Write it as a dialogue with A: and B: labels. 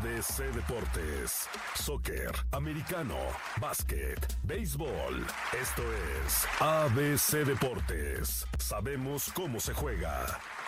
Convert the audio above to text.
A: ABC Deportes, soccer, americano, básquet, béisbol. Esto es ABC Deportes. Sabemos cómo se juega.